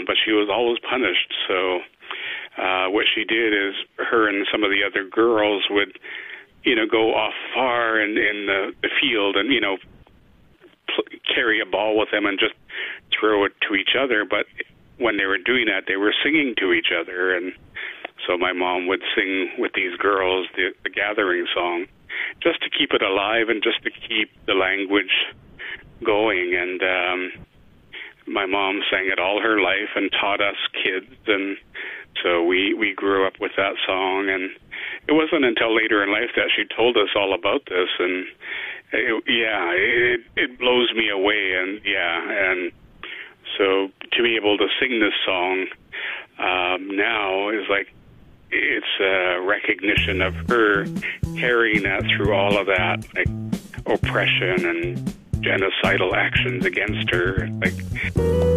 but she was always punished. So what she did is her and some of the other girls would, go off far in the field and, carry a ball with them and just throw it to each other. But when they were doing that, they were singing to each other. And so my mom would sing with these girls the gathering song just to keep it alive and just to keep the language going. And my mom sang it all her life and taught us kids. And so we grew up with that song. And it wasn't until later in life that she told us all about this. And it blows me away. And so to be able to sing this song now is like, it's a recognition of her carrying that through all of that, like oppression and genocidal actions against her. Like.